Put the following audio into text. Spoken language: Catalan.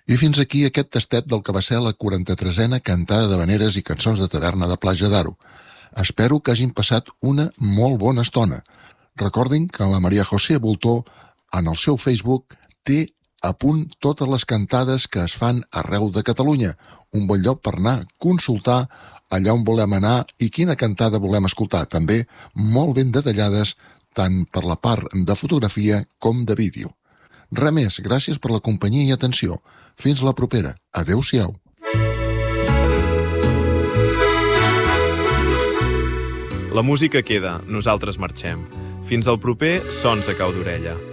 I fins aquí aquest tastet del que va ser la 43a cantada d'havaneres i cançons de taverna de Platja d'Aro. Espero que hagin passat una molt bona estona. Recordin que la Maria José Bultó, en el seu Facebook, té a punt totes les cantades que es fan arreu de Catalunya. Un bon lloc per anar a consultar allà on volem anar i quina cantada volem escoltar. També molt ben detallades, tant per la part de fotografia com de vídeo. Res més, gràcies per la companyia i atenció. Fins la propera. Adéu-siau. La música queda, nosaltres marxem. Fins al proper Sons a cau d'orella.